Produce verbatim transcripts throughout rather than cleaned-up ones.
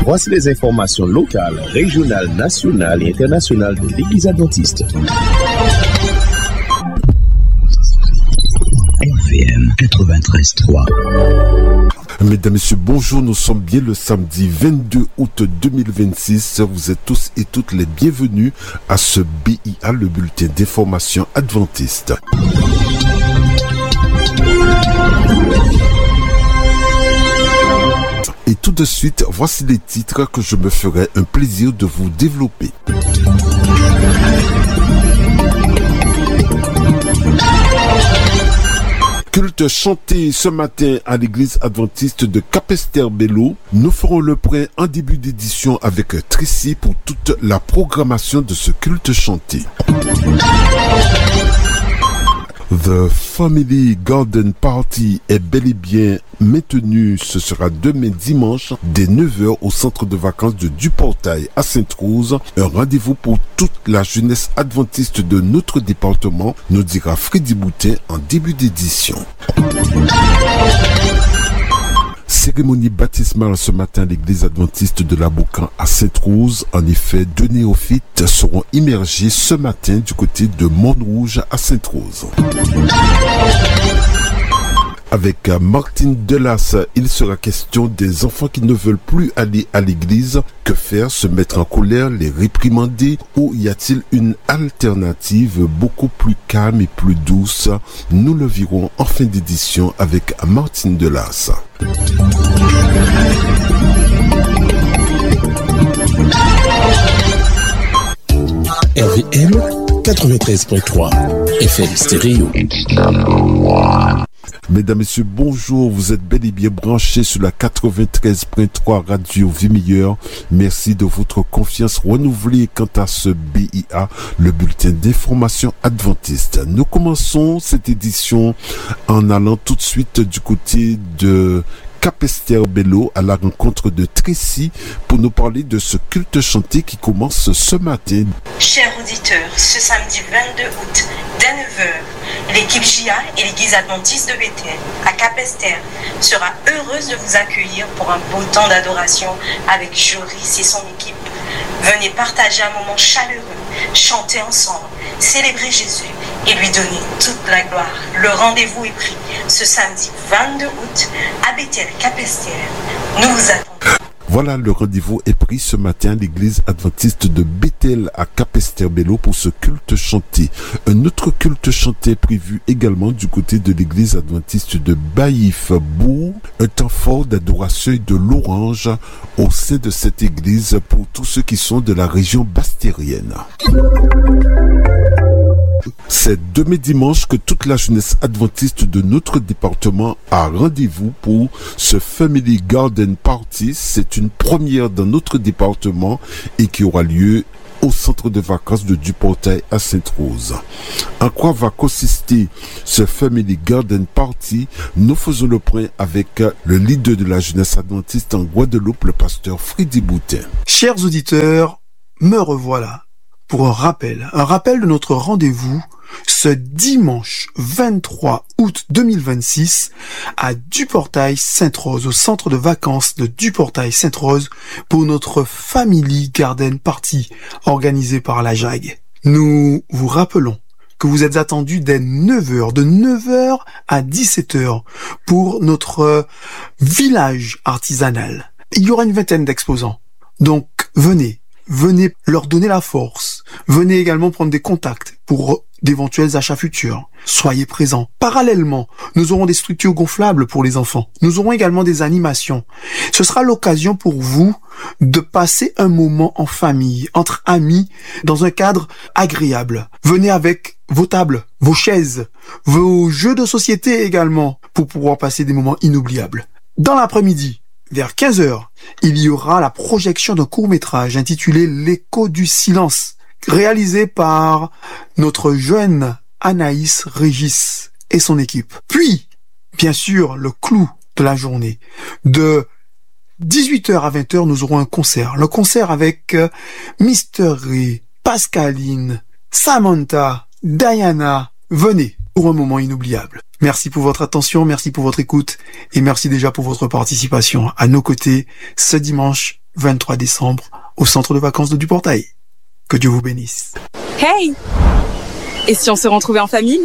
Voici les informations locales, régionales, nationales et internationales de l'Église adventiste. F M quatre-vingt-treize trois. Mesdames, Messieurs, bonjour, nous sommes bien le samedi vingt-deux août deux mille vingt-six. Vous êtes tous et toutes les bienvenus à ce B I A, le bulletin d'information adventiste. Et tout de suite, voici les titres que je me ferai un plaisir de vous développer. Culte chanté ce matin à l'église adventiste de Capesterre-Belle-Eau. Nous ferons le point en début d'édition avec Tracy pour toute la programmation de ce culte chanté. The Family Garden Party est bel et bien maintenu. Ce sera demain dimanche dès neuf heures au centre de vacances de Duportail à Sainte-Rose. Un rendez-vous pour toute la jeunesse adventiste de notre département, nous dira Freddy Boutin en début d'édition. Cérémonie baptismale ce matin à l'église adventiste de la Boucan à Sainte-Rose. En effet, deux néophytes seront immergés ce matin du côté de Montrouge à Sainte-Rose. Avec Martine Delas, il sera question des enfants qui ne veulent plus aller à l'église. Que faire? Se mettre en colère, les réprimander? Ou y a-t-il une alternative beaucoup plus calme et plus douce? Nous le verrons en fin d'édition avec Martine Delas. R V M quatre-vingt-treize point trois F M Stéréo. Mesdames, Messieurs, bonjour, vous êtes bel et bien branchés sur la quatre-vingt-treize point trois Radio Vie Meilleure. Merci de votre confiance renouvelée quant à ce B I A, le bulletin d'information adventiste. Nous commençons cette édition en allant tout de suite du côté de Capesterre-Belle-Eau à la rencontre de Tracy pour nous parler de ce culte chanté qui commence ce matin. Chers auditeurs, ce samedi vingt-deux août, dès neuf heures, l'équipe J A et l'église adventiste de Bethel à Capesterre sera heureuse de vous accueillir pour un beau temps d'adoration avec Joris et son équipe. Venez partager un moment chaleureux, chanter ensemble, célébrer Jésus et lui donner toute la gloire. Le rendez-vous est pris ce samedi vingt-deux août à Bethel Capesterre. Nous vous attendons. Voilà, le rendez-vous est pris ce matin à l'église adventiste de Bethel à Capesterre-Belle-Eau pour ce culte chanté. Un autre culte chanté est prévu également du côté de l'église adventiste de Baïf-Bourg. Un temps fort d'adoration et de louange au sein de cette église pour tous ceux qui sont de la région bastérienne. C'est demain dimanche que toute la jeunesse adventiste de notre département a rendez-vous pour ce Family Garden Party. C'est une première dans notre département et qui aura lieu au centre de vacances de Duportail à Sainte-Rose. En quoi va consister ce Family Garden Party? Nous faisons le point avec le leader de la jeunesse adventiste en Guadeloupe, le pasteur Freddy Boutin. Chers auditeurs, me revoilà pour un rappel, un rappel de notre rendez-vous ce dimanche vingt-trois août deux mille vingt-six à Duportail-Sainte-Rose, au centre de vacances de Duportail-Sainte-Rose pour notre Family Garden Party organisé par la J A G. Nous vous rappelons que vous êtes attendus dès neuf heures, de neuf heures à dix-sept heures pour notre village artisanal. Il y aura une vingtaine d'exposants. Donc venez. Venez leur donner la force. Venez également prendre des contacts pour d'éventuels achats futurs. Soyez présents. Parallèlement, nous aurons des structures gonflables pour les enfants. Nous aurons également des animations. Ce sera l'occasion pour vous de passer un moment en famille, entre amis, dans un cadre agréable. Venez avec vos tables, vos chaises, vos jeux de société également, pour pouvoir passer des moments inoubliables. Dans l'après-midi, vers quinze heures, il y aura la projection d'un court-métrage intitulé L'écho du silence, réalisé par notre jeune Anaïs Régis et son équipe. Puis, bien sûr, le clou de la journée. De dix-huit heures à vingt heures, nous aurons un concert. Le concert avec Mister Ray, Pascaline, Samantha, Diana. Venez pour un moment inoubliable. Merci pour votre attention, merci pour votre écoute et merci déjà pour votre participation à nos côtés ce dimanche vingt-trois décembre, au centre de vacances de Duportail. Que Dieu vous bénisse. Hey! Et si on se retrouvait en famille?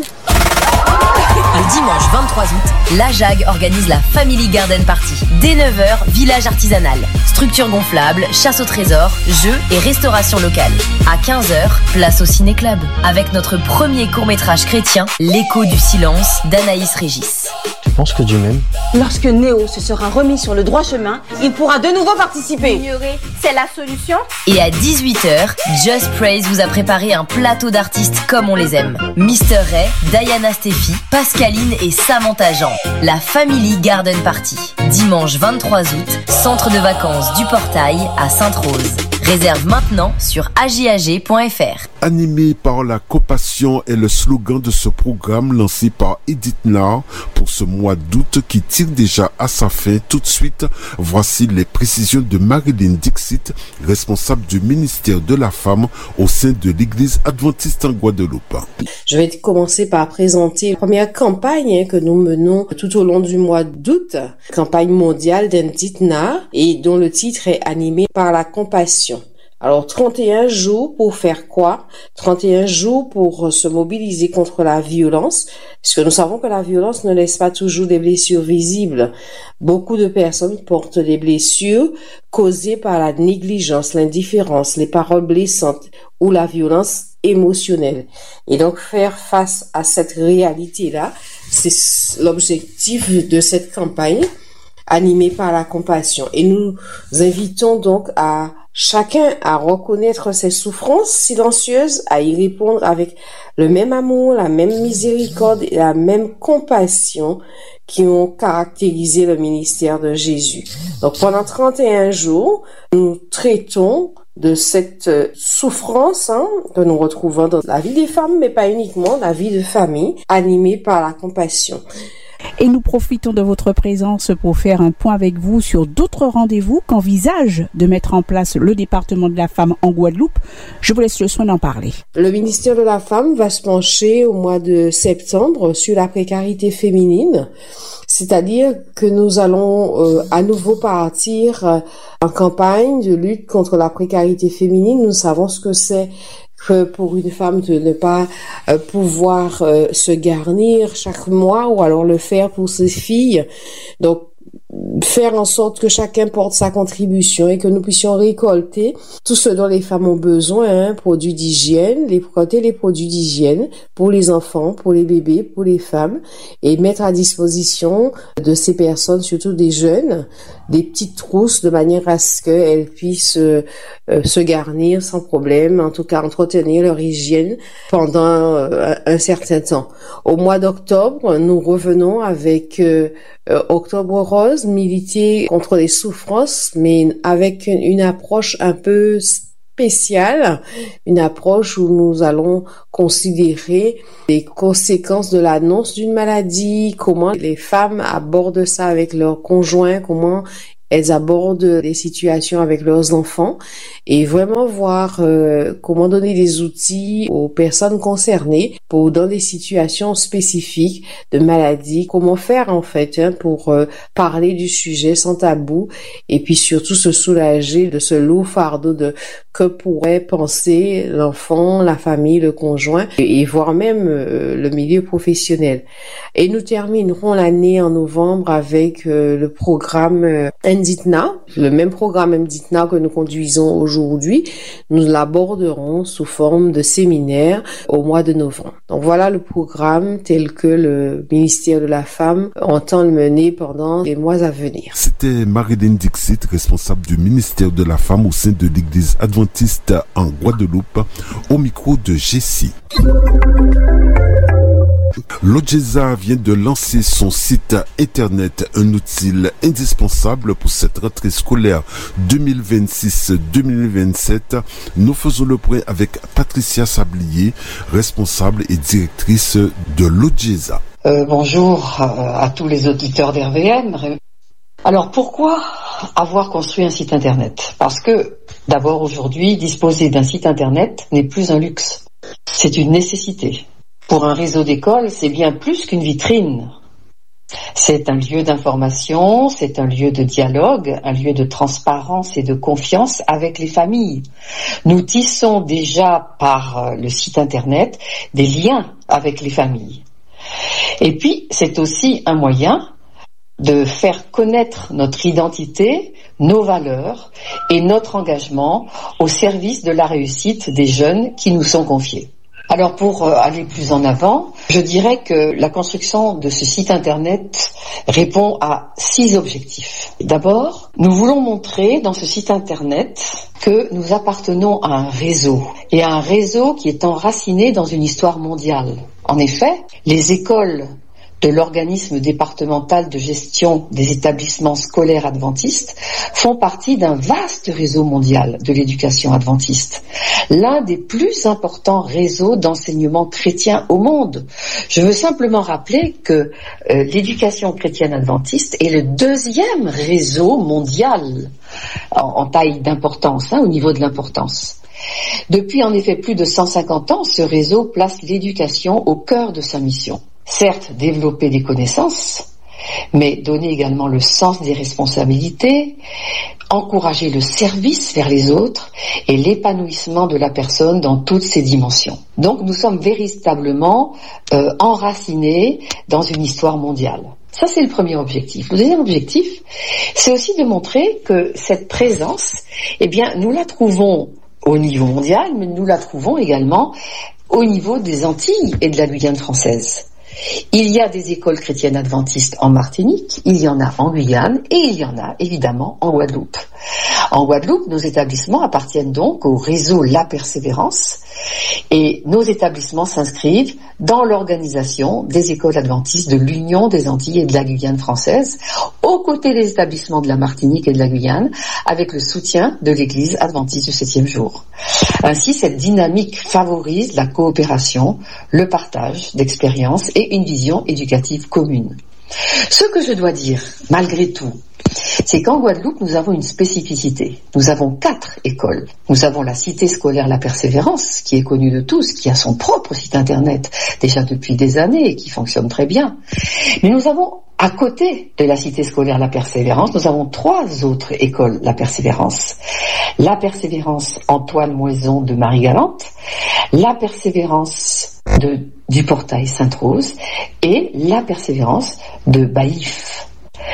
Le dimanche vingt-trois août, la J A G organise la Family Garden Party. Dès neuf heures, village artisanal, structure gonflable, chasse au trésor, jeux et restauration locale. À quinze heures, place au Ciné-Club, avec notre premier court-métrage chrétien, L'écho du silence, d'Anaïs Régis. Tu penses que Dieu m'aime? Lorsque Néo se sera remis sur le droit chemin, il pourra de nouveau participer. Ignorer, c'est la solution. Et à dix-huit heures, Just Praise vous a préparé un plateau d'artistes comme on les aime. Mister Ray, Diana Steffi, Pascaline et Samantha Jean. La Family Garden Party. Dimanche vingt-trois août, centre de vacances du Portail à Sainte-Rose. Réserve maintenant sur a j a g point f r. Animé par la compassion est le slogan de ce programme lancé par Edith Nard pour ce mois d'août qui tire déjà à sa fin. Tout de suite, voici les précisions de Marilyn Dixit, responsable du ministère de la Femme au sein de l'Église adventiste en Guadeloupe. Je vais commencer par présenter la première campagne que nous menons tout au long du mois d'août, campagne mondiale d'Edith Nard et dont le titre est animé par la compassion. Alors, trente et un jours pour faire quoi? trente et un jours pour se mobiliser contre la violence, puisque nous savons que la violence ne laisse pas toujours des blessures visibles. Beaucoup de personnes portent des blessures causées par la négligence, l'indifférence, les paroles blessantes ou la violence émotionnelle. Et donc, faire face à cette réalité-là, c'est l'objectif de cette campagne animée par la compassion. Et nous invitons donc à chacun à reconnaître ses souffrances silencieuses, à y répondre avec le même amour, la même miséricorde et la même compassion qui ont caractérisé le ministère de Jésus. Donc pendant trente et un jours, nous traitons de cette souffrance hein, que nous retrouvons dans la vie des femmes, mais pas uniquement, la vie de famille, animée par la compassion. Et nous profitons de votre présence pour faire un point avec vous sur d'autres rendez-vous qu'envisage de mettre en place le département de la femme en Guadeloupe. Je vous laisse le soin d'en parler. Le ministère de la Femme va se pencher au mois de septembre sur la précarité féminine, c'est-à-dire que nous allons euh, à nouveau partir euh, en campagne de lutte contre la précarité féminine. Nous savons ce que c'est que pour une femme de ne pas euh, pouvoir euh, se garnir chaque mois ou alors le faire pour ses filles. Donc, faire en sorte que chacun porte sa contribution et que nous puissions récolter tout ce dont les femmes ont besoin, hein, produits d'hygiène, les récolter les produits d'hygiène pour les enfants, pour les bébés, pour les femmes et mettre à disposition de ces personnes, surtout des jeunes, des petites trousses de manière à ce qu'elles puissent euh, euh, se garnir sans problème, en tout cas entretenir leur hygiène pendant euh, un certain temps. Au mois d'octobre, nous revenons avec euh, euh, Octobre Rose, militer contre les souffrances, mais avec une approche un peu spéciale, une approche où nous allons considérer les conséquences de l'annonce d'une maladie, comment les femmes abordent ça avec leurs conjoints, comment elles abordent les situations avec leurs enfants et vraiment voir euh, comment donner des outils aux personnes concernées pour dans des situations spécifiques de maladie, comment faire en fait hein, pour euh, parler du sujet sans tabou et puis surtout se soulager de ce lourd fardeau de que pourrait penser l'enfant, la famille, le conjoint et, et voire même euh, le milieu professionnel. Et nous terminerons l'année en novembre avec euh, le programme euh, Nditna, le même programme Nditna que nous conduisons aujourd'hui. Nous l'aborderons sous forme de séminaire au mois de novembre. Donc voilà le programme tel que le ministère de la Femme entend le mener pendant les mois à venir. C'était Marilyn Dixit, responsable du ministère de la Femme au sein de l'Église adventiste en Guadeloupe, au micro de Jessie. L'Odjeza vient de lancer son site internet, un outil indispensable pour cette rentrée scolaire deux mille vingt-six deux mille vingt-sept. Nous faisons le point avec Patricia Sablier, responsable et directrice de l'Odjeza. Euh, bonjour à, à tous les auditeurs d'R V M. Alors pourquoi avoir construit un site internet? Parce que d'abord aujourd'hui, disposer d'un site internet n'est plus un luxe, c'est une nécessité. Pour un réseau d'écoles, c'est bien plus qu'une vitrine. C'est un lieu d'information, c'est un lieu de dialogue, un lieu de transparence et de confiance avec les familles. Nous tissons déjà par le site internet des liens avec les familles. Et puis, c'est aussi un moyen de faire connaître notre identité, nos valeurs et notre engagement au service de la réussite des jeunes qui nous sont confiés. Alors pour aller plus en avant, je dirais que la construction de ce site internet répond à six objectifs. D'abord, nous voulons montrer dans ce site internet que nous appartenons à un réseau, et à un réseau qui est enraciné dans une histoire mondiale. En effet, les écoles de l'organisme départemental de gestion des établissements scolaires adventistes font partie d'un vaste réseau mondial de l'éducation adventiste, l'un des plus importants réseaux d'enseignement chrétien au monde. Je veux simplement rappeler que euh, l'éducation chrétienne adventiste est le deuxième réseau mondial en, en taille d'importance, hein, au niveau de l'importance. Depuis en effet plus de cent cinquante ans, ce réseau place l'éducation au cœur de sa mission. Certes, développer des connaissances, mais donner également le sens des responsabilités, encourager le service vers les autres et l'épanouissement de la personne dans toutes ses dimensions. Donc nous sommes véritablement euh, enracinés dans une histoire mondiale. Ça, c'est le premier objectif. Le deuxième objectif, c'est aussi de montrer que cette présence, eh bien, nous la trouvons au niveau mondial, mais nous la trouvons également au niveau des Antilles et de la Guyane française. Il y a des écoles chrétiennes adventistes en Martinique, il y en a en Guyane et il y en a évidemment en Guadeloupe. En Guadeloupe, nos établissements appartiennent donc au réseau La Persévérance et nos établissements s'inscrivent dans l'organisation des écoles adventistes de l'Union des Antilles et de la Guyane française, aux côtés des établissements de la Martinique et de la Guyane, avec le soutien de l'Église adventiste du septième jour. Ainsi, cette dynamique favorise la coopération, le partage d'expériences et une vision éducative commune. Ce que je dois dire, malgré tout, c'est qu'en Guadeloupe, nous avons une spécificité. Nous avons quatre écoles. Nous avons la cité scolaire La Persévérance, qui est connue de tous, qui a son propre site internet déjà depuis des années et qui fonctionne très bien. Mais nous avons, à côté de la cité scolaire La Persévérance, nous avons trois autres écoles La Persévérance. La Persévérance Antoine Moison de Marie-Galante, La Persévérance de, du Portail Sainte-Rose et La Persévérance de Baïf.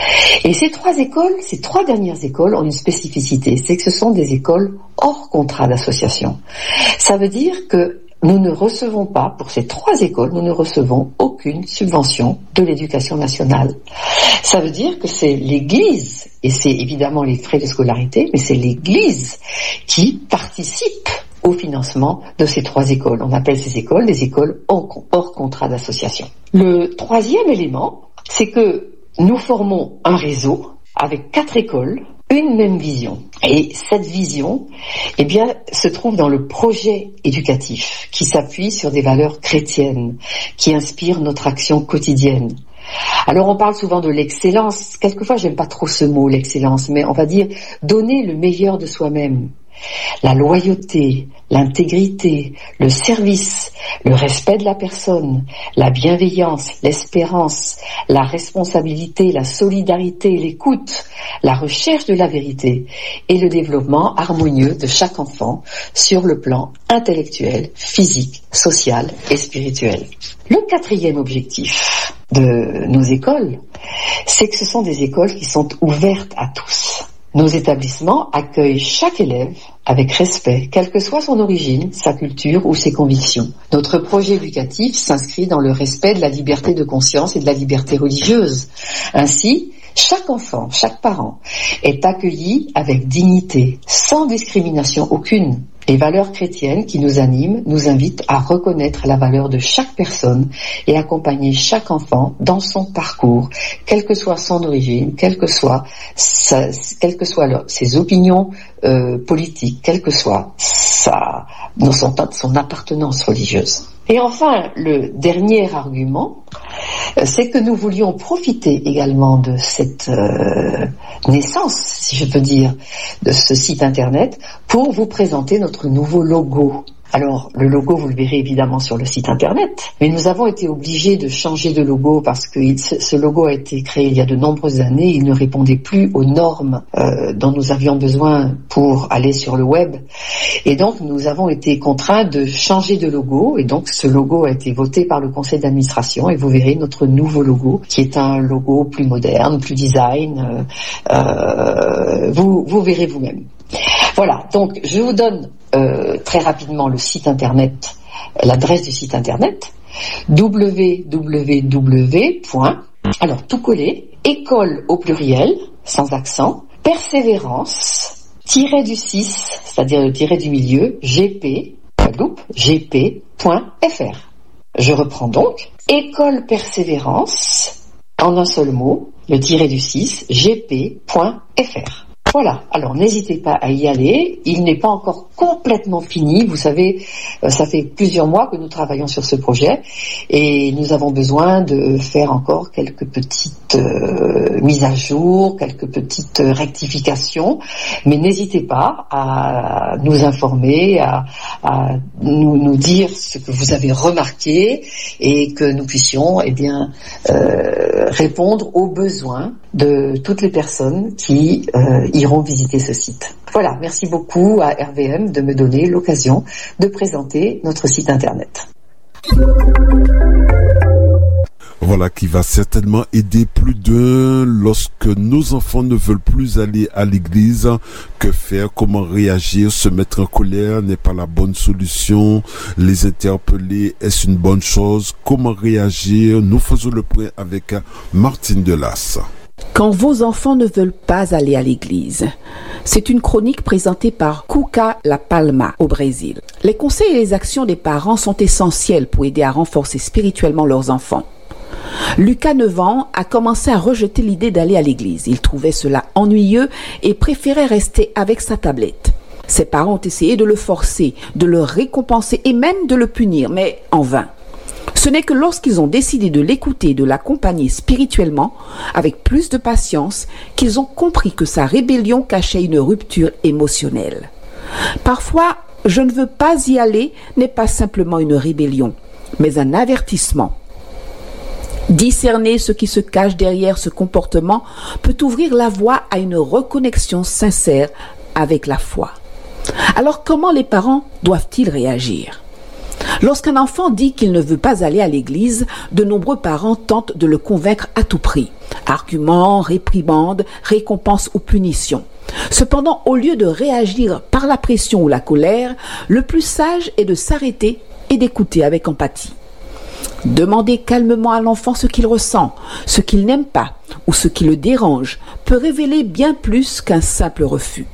Et ces trois écoles, ces trois dernières écoles ont une spécificité, c'est que ce sont des écoles hors contrat d'association. Ça veut dire que nous ne recevons pas, pour ces trois écoles, nous ne recevons aucune subvention de l'éducation nationale. Ça veut dire que c'est l'Église, et c'est évidemment les frais de scolarité, mais c'est l'Église qui participe au financement de ces trois écoles. On appelle ces écoles des écoles hors contrat d'association. Le troisième élément, c'est que nous formons un réseau avec quatre écoles, une même vision. Et cette vision, eh bien, se trouve dans le projet éducatif qui s'appuie sur des valeurs chrétiennes, qui inspirent notre action quotidienne. Alors on parle souvent de l'excellence. Quelquefois, j'aime pas trop ce mot, l'excellence, mais on va dire donner le meilleur de soi-même. La loyauté, l'intégrité, le service, le respect de la personne, la bienveillance, l'espérance, la responsabilité, la solidarité, l'écoute, la recherche de la vérité et le développement harmonieux de chaque enfant sur le plan intellectuel, physique, social et spirituel. Le quatrième objectif de nos écoles, c'est que ce sont des écoles qui sont ouvertes à tous. Nos établissements accueillent chaque élève avec respect, quelle que soit son origine, sa culture ou ses convictions. Notre projet éducatif s'inscrit dans le respect de la liberté de conscience et de la liberté religieuse. Ainsi, chaque enfant, chaque parent est accueilli avec dignité, sans discrimination aucune. Les valeurs chrétiennes qui nous animent nous invitent à reconnaître la valeur de chaque personne et accompagner chaque enfant dans son parcours, quelle que soit son origine, quelle que soit sa, quelles que soient leur, ses opinions euh, politiques, quelle que soit sa, son, son appartenance religieuse. Et enfin, le dernier argument, c'est que nous voulions profiter également de cette euh, naissance, si je peux dire, de ce site internet, pour vous présenter notre nouveau logo. Alors, le logo, vous le verrez évidemment sur le site internet, mais nous avons été obligés de changer de logo parce que ce logo a été créé il y a de nombreuses années. Il ne répondait plus aux normes euh, dont nous avions besoin pour aller sur le web. Et donc, nous avons été contraints de changer de logo. Et donc, ce logo a été voté par le conseil d'administration. Et vous verrez notre nouveau logo, qui est un logo plus moderne, plus design. Euh, euh, vous, vous verrez vous-même. Voilà, donc je vous donne euh, très rapidement le site internet, l'adresse du site internet, w w w. Alors tout collé, école au pluriel, sans accent, persévérance, tiret du six, c'est-à-dire le tiret du milieu, gp, Guadeloupe, gp.fr. Je reprends donc, école persévérance, en un seul mot, le tiret du six, gp.fr. Voilà, alors n'hésitez pas à y aller, il n'est pas encore complètement fini, vous savez, ça fait plusieurs mois que nous travaillons sur ce projet et nous avons besoin de faire encore quelques petites euh, mises à jour, quelques petites rectifications, mais n'hésitez pas à nous informer, à, à nous, nous dire ce que vous avez remarqué et que nous puissions eh bien, euh, répondre aux besoins de toutes les personnes qui euh, iront visiter ce site. Voilà, merci beaucoup à R V M de me donner l'occasion de présenter notre site internet. Voilà qui va certainement aider plus d'un lorsque nos enfants ne veulent plus aller à l'église. Que faire? Comment réagir? Se mettre en colère n'est pas la bonne solution. Les interpeller, est-ce une bonne chose? Comment réagir? Nous faisons le point avec Martine Delas. Quand vos enfants ne veulent pas aller à l'église. C'est une chronique présentée par Cuca La Palma au Brésil. Les conseils et les actions des parents sont essentiels pour aider à renforcer spirituellement leurs enfants. Lucas, neuf ans, a commencé à rejeter l'idée d'aller à l'église. Il trouvait cela ennuyeux et préférait rester avec sa tablette. Ses parents ont essayé de le forcer, de le récompenser et même de le punir, mais en vain. Ce n'est que lorsqu'ils ont décidé de l'écouter et de l'accompagner spirituellement, avec plus de patience, qu'ils ont compris que sa rébellion cachait une rupture émotionnelle. Parfois, je ne veux pas y aller n'est pas simplement une rébellion, mais un avertissement. Discerner ce qui se cache derrière ce comportement peut ouvrir la voie à une reconnexion sincère avec la foi. Alors comment les parents doivent-ils réagir ? Lorsqu'un enfant dit qu'il ne veut pas aller à l'église, de nombreux parents tentent de le convaincre à tout prix. Arguments, réprimandes, récompenses ou punitions. Cependant, au lieu de réagir par la pression ou la colère, le plus sage est de s'arrêter et d'écouter avec empathie. Demander calmement à l'enfant ce qu'il ressent, ce qu'il n'aime pas ou ce qui le dérange peut révéler bien plus qu'un simple refus.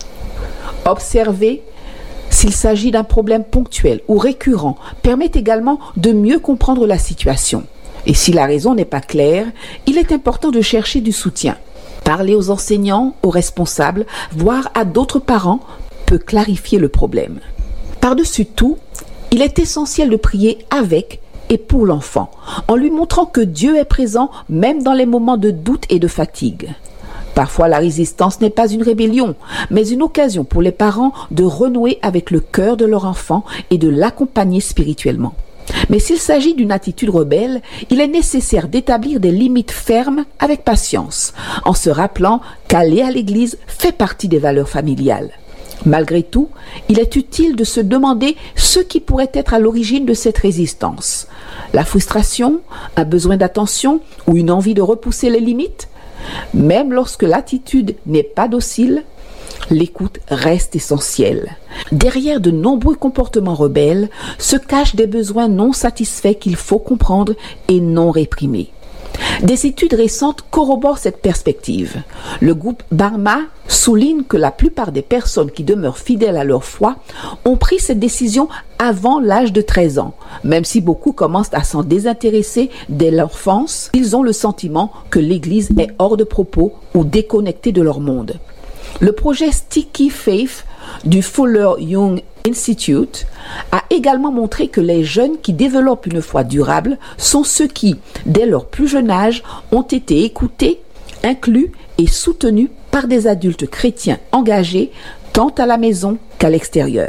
Observer s'il s'agit d'un problème ponctuel ou récurrent permet également de mieux comprendre la situation. Et si la raison n'est pas claire, il est important de chercher du soutien. Parler aux enseignants, aux responsables, voire à d'autres parents peut clarifier le problème. Par-dessus tout, il est essentiel de prier avec et pour l'enfant, en lui montrant que Dieu est présent même dans les moments de doute et de fatigue. Parfois, la résistance n'est pas une rébellion, mais une occasion pour les parents de renouer avec le cœur de leur enfant et de l'accompagner spirituellement. Mais s'il s'agit d'une attitude rebelle, il est nécessaire d'établir des limites fermes avec patience, en se rappelant qu'aller à l'église fait partie des valeurs familiales. Malgré tout, il est utile de se demander ce qui pourrait être à l'origine de cette résistance. La frustration, un besoin d'attention ou une envie de repousser les limites ? Même lorsque l'attitude n'est pas docile, l'écoute reste essentielle. Derrière de nombreux comportements rebelles se cachent des besoins non satisfaits qu'il faut comprendre et non réprimer. Des études récentes corroborent cette perspective. Le groupe Barma souligne que la plupart des personnes qui demeurent fidèles à leur foi ont pris cette décision avant l'âge de treize ans. Même si beaucoup commencent à s'en désintéresser dès l'enfance, ils ont le sentiment que l'Église est hors de propos ou déconnectée de leur monde. Le projet Sticky Faith du Fuller Young Institute a également montré que les jeunes qui développent une foi durable sont ceux qui, dès leur plus jeune âge, ont été écoutés, inclus et soutenus par des adultes chrétiens engagés tant à la maison qu'à l'extérieur.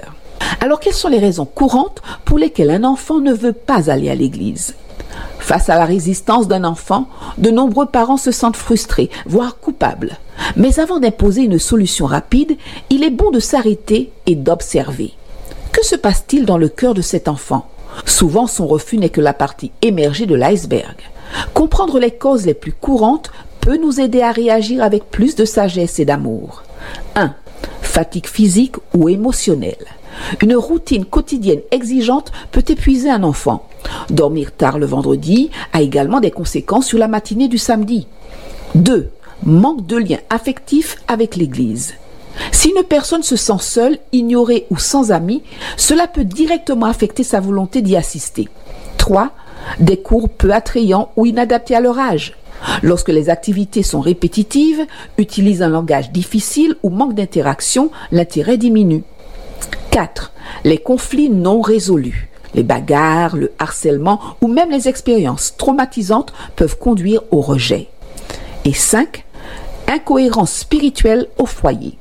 Alors, quelles sont les raisons courantes pour lesquelles un enfant ne veut pas aller à l'église? Face à la résistance d'un enfant, de nombreux parents se sentent frustrés, voire coupables. Mais avant d'imposer une solution rapide, il est bon de s'arrêter et d'observer. Que se passe-t-il dans le cœur de cet enfant? Souvent, son refus n'est que la partie émergée de l'iceberg. Comprendre les causes les plus courantes peut nous aider à réagir avec plus de sagesse et d'amour. un. Fatigue physique ou émotionnelle. Une routine quotidienne exigeante peut épuiser un enfant. Dormir tard le vendredi a également des conséquences sur la matinée du samedi. deux. Manque de lien affectif avec l'Église. Si une personne se sent seule, ignorée ou sans amis, cela peut directement affecter sa volonté d'y assister. trois. Des cours peu attrayants ou inadaptés à leur âge. Lorsque les activités sont répétitives, utilisent un langage difficile ou manque d'interaction, l'intérêt diminue. quatre. Les conflits non résolus. Les bagarres, le harcèlement ou même les expériences traumatisantes peuvent conduire au rejet. Et cinq. Incohérence spirituelle au foyer.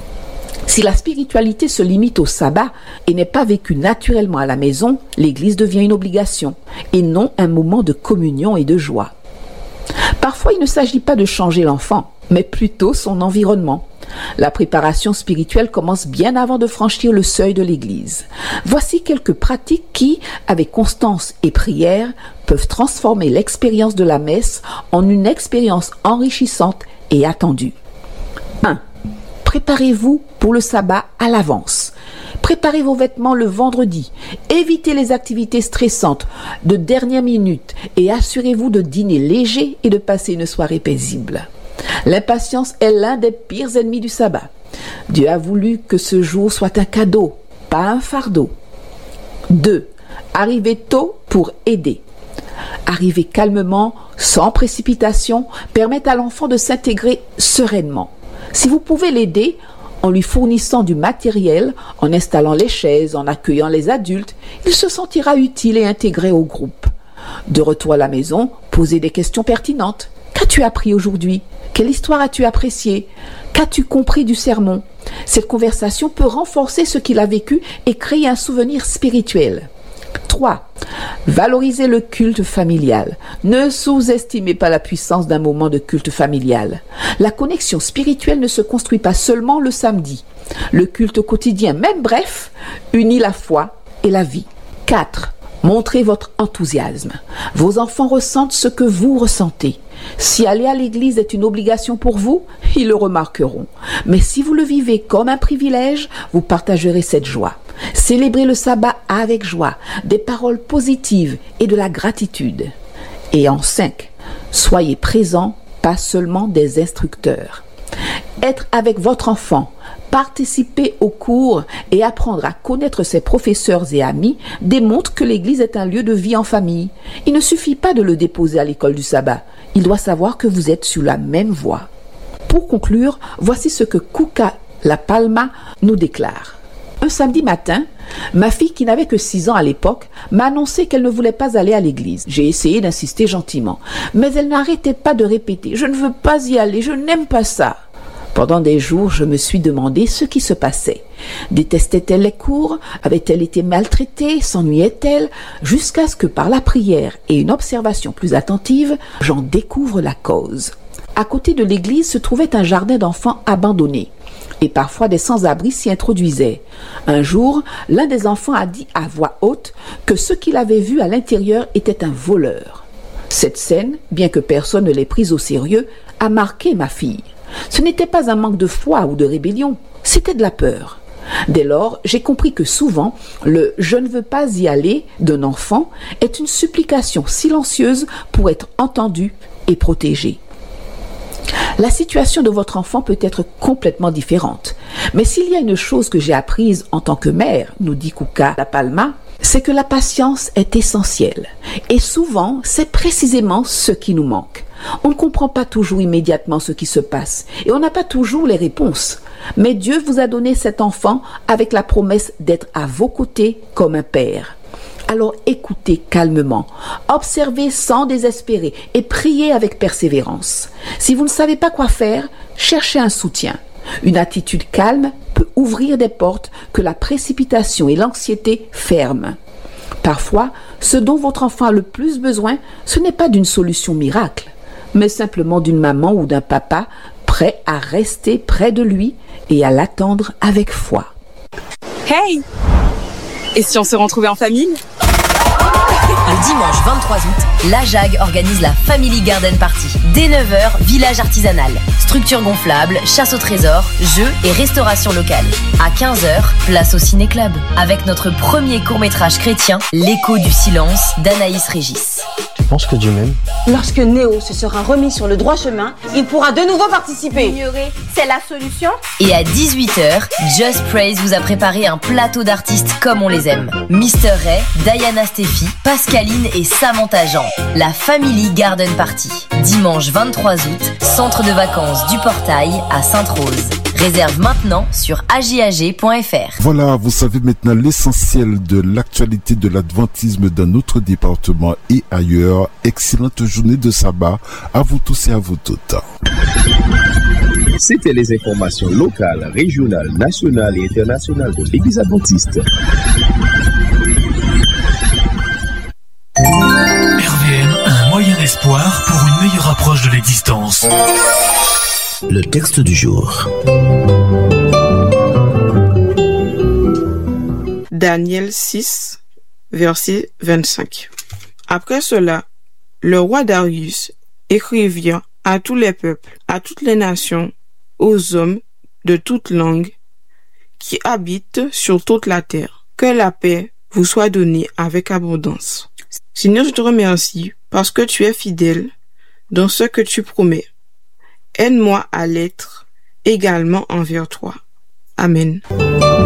Si la spiritualité se limite au sabbat et n'est pas vécue naturellement à la maison, l'église devient une obligation et non un moment de communion et de joie. Parfois, il ne s'agit pas de changer l'enfant, mais plutôt son environnement. La préparation spirituelle commence bien avant de franchir le seuil de l'église. Voici quelques pratiques qui, avec constance et prière, peuvent transformer l'expérience de la messe en une expérience enrichissante et attendue. un. Préparez-vous pour le sabbat à l'avance. Préparez vos vêtements le vendredi. Évitez les activités stressantes de dernière minute et assurez-vous de dîner léger et de passer une soirée paisible. L'impatience est l'un des pires ennemis du sabbat. Dieu a voulu que ce jour soit un cadeau, pas un fardeau. deux. Arrivez tôt pour aider. Arriver calmement, sans précipitation, permet à l'enfant de s'intégrer sereinement. Si vous pouvez l'aider en lui fournissant du matériel, en installant les chaises, en accueillant les adultes, il se sentira utile et intégré au groupe. De retour à la maison, posez des questions pertinentes. Qu'as-tu appris aujourd'hui? Quelle histoire as-tu appréciée? Qu'as-tu compris du sermon? Cette conversation peut renforcer ce qu'il a vécu et créer un souvenir spirituel. trois. Valorisez le culte familial. Ne sous-estimez pas la puissance d'un moment de culte familial. La connexion spirituelle ne se construit pas seulement le samedi. Le culte quotidien, même bref, unit la foi et la vie. quatre. Montrez votre enthousiasme. Vos enfants ressentent ce que vous ressentez. Si aller à l'église est une obligation pour vous, ils le remarqueront. Mais si vous le vivez comme un privilège, vous partagerez cette joie. Célébrez le sabbat avec joie, des paroles positives et de la gratitude. Et en cinq, soyez présents, pas seulement des instructeurs. Être avec votre enfant, participer aux cours et apprendre à connaître ses professeurs et amis démontre que l'église est un lieu de vie en famille. Il ne suffit pas de le déposer à l'école du sabbat. Il doit savoir que vous êtes sur la même voie. Pour conclure, voici ce que Kuka La Palma nous déclare. Un samedi matin, ma fille, qui n'avait que six ans à l'époque, m'a annoncé qu'elle ne voulait pas aller à l'église. J'ai essayé d'insister gentiment, mais elle n'arrêtait pas de répéter « Je ne veux pas y aller, je n'aime pas ça ». Pendant des jours, je me suis demandé ce qui se passait. Détestait-elle les cours? Avait-elle été maltraitée? S'ennuyait-elle? Jusqu'à ce que par la prière et une observation plus attentive, j'en découvre la cause. À côté de l'église se trouvait un jardin d'enfants abandonné. Et parfois des sans-abri s'y introduisaient. Un jour, l'un des enfants a dit à voix haute que ce qu'il avait vu à l'intérieur était un voleur. Cette scène, bien que personne ne l'ait prise au sérieux, a marqué ma fille. Ce n'était pas un manque de foi ou de rébellion, c'était de la peur. Dès lors, j'ai compris que souvent, le « je ne veux pas y aller » d'un enfant est une supplication silencieuse pour être entendue et protégée. La situation de votre enfant peut être complètement différente. Mais s'il y a une chose que j'ai apprise en tant que mère, nous dit Kuka La Palma, c'est que la patience est essentielle. Et souvent, c'est précisément ce qui nous manque. On ne comprend pas toujours immédiatement ce qui se passe et on n'a pas toujours les réponses. Mais Dieu vous a donné cet enfant avec la promesse d'être à vos côtés comme un père. Alors écoutez calmement, observez sans désespérer et priez avec persévérance. Si vous ne savez pas quoi faire, cherchez un soutien. Une attitude calme peut peut ouvrir des portes que la précipitation et l'anxiété ferment. Parfois, ce dont votre enfant a le plus besoin, ce n'est pas d'une solution miracle, mais simplement d'une maman ou d'un papa prêt à rester près de lui et à l'attendre avec foi. Hey! Et si on se retrouvait en famille? Le dimanche vingt-trois août, la J A G organise la Family Garden Party. Dès neuf heures, village artisanal, structure gonflable, chasse au trésor, jeux et restauration locale. À quinze heures, place au ciné-club, avec notre premier court-métrage chrétien, L'écho du silence d'Anaïs Régis. Tu penses que Dieu m'aime? Lorsque Néo se sera remis sur le droit chemin, il pourra de nouveau participer. Ignorer, c'est la solution? Et à dix-huit heures, Just Praise vous a préparé un plateau d'artistes comme on les aime. mister Ray, Diana Steffi, Pascaline et Samantha Jean. La Family Garden Party. Dimanche vingt-trois août, centre de vacances du Portail à Sainte-Rose. Réserve maintenant sur a j a g point f r. Voilà, vous savez maintenant l'essentiel de l'actualité de l'adventisme dans notre département et ailleurs. Excellente journée de sabbat à vous tous et à vous toutes. C'était les informations locales, régionales, nationales et internationales de l'Église adventiste. R V M, un moyen espoir pour une meilleure approche de l'existence. Le texte du jour. Daniel six, verset vingt-cinq. Après cela, le roi Darius écrivit à tous les peuples, à toutes les nations, aux hommes de toute langue qui habitent sur toute la terre, que la paix vous soit donnée avec abondance. Seigneur, je te remercie parce que tu es fidèle dans ce que tu promets. Aide-moi à l'être également envers toi. Amen.